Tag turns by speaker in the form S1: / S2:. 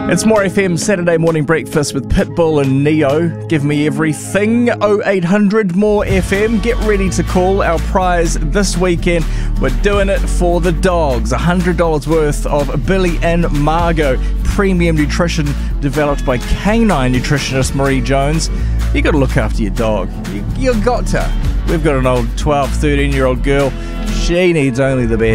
S1: It's More FM Saturday morning breakfast with Pitbull and Neo. Give me everything. 0800 More FM. Get ready to call. Our prize this weekend. We're doing it for the dogs. $100 worth of Billy and Margot premium nutrition developed by canine nutritionist Marie Jones. You got to look after your dog. You got to. We've got an old 12, 13-year-old girl. She needs only the best.